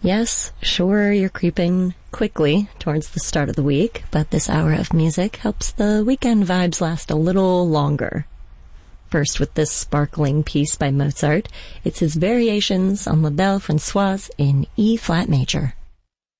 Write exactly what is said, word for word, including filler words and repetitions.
Yes, sure, you're creeping quickly towards the start of the week, but this hour of music helps the weekend vibes last a little longer. First with this sparkling piece by Mozart. It's his Variations on La Belle Françoise in E-flat major.